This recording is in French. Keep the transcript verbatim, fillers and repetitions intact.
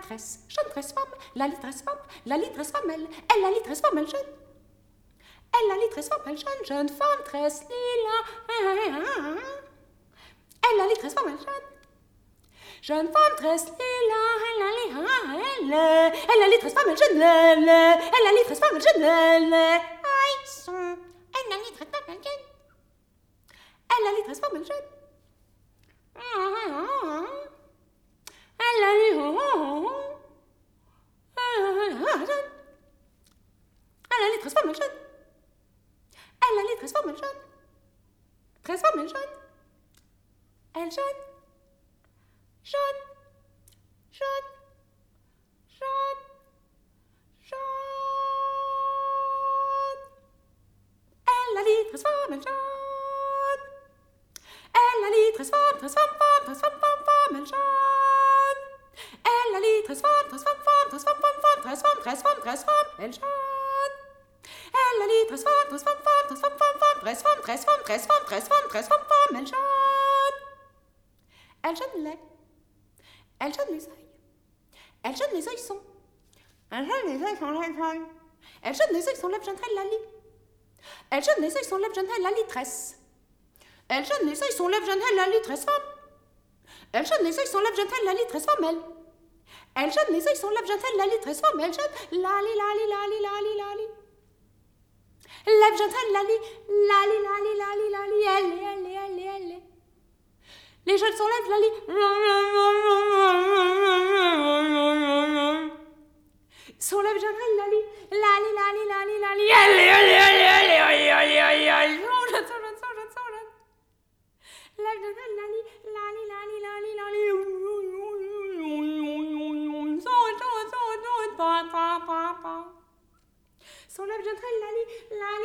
litresse, jeune tresse femme, la litresse femme, la litresse femme, elle, elle la litresse femme, elle jeune. Elle la litresse femme, elle jeune, jeune femme tresse lila. Elle la litresse femme, elle jeune. Jeune femme tresse lila, elle la lila, elle, elle la litresse femme, elle jeune, elle, elle la litresse femme, elle jeune, elle, aïe son, elle la litresse femme, elle jeune. Elle la litresse femme, elle jeune. Elle la litresse femme, elle jeune. Elle la litresse femme, elle jeune. Tresse femme, elle jeune. Elle jeune. Jaune, jaune, jaune, jaune. Elle la litresse femme, elle jaune. Elle la litresse femme, tresse femme, femme, tresse femme, femme, femme, elle jaune. Elle la litresse femme, tresse femme, femme, tresse femme, femme, femme, tresse femme, tresse femme, tresse femme, elle jaune. Elle la litresse femme, tresse femme, femme, tresse femme, femme, femme, tresse femme, tresse femme, tresse femme, tresse femme, tresse femme, femme, elle jaune. Elle jaune lait. Elle jeune les œils. Elle jeune les œils sont. Elle jeune les œils sont lèvres jeunes. Elle jeune les œils sont lèvres jeunes, elle la lit. Elle jeune les œils sont lèvres jeunes, elle la litresse. Elle jeune les œils sont lèvres jeunes, elle la litresse femme. Elle jeune les œils sont lèvres jeunes, elle la litresse femme, elle. Elle jeune les œils sont lèvres jeunes, elle la litresse femme, elle jeune la li la li la li la li la li. Lèvres jeunes, elle la li la li la li la li la li, elle est, elle est, elle est, elle est. Les jeunes sont lèvres, la li. Son lèvres jeunes, elle la li. La li, la li, la li, la li. Elle est, elle est, elle est, elle est, aïe, aïe, aïe, aïe. Son jeune, son jeune, son jeune, son jeune. Lèvres jeunes, elle la li. La li, la li, la li, la li. Son jeune, son jeune, pa, pa, pa, pa. Son lèvres jeunes, elle la li. La li.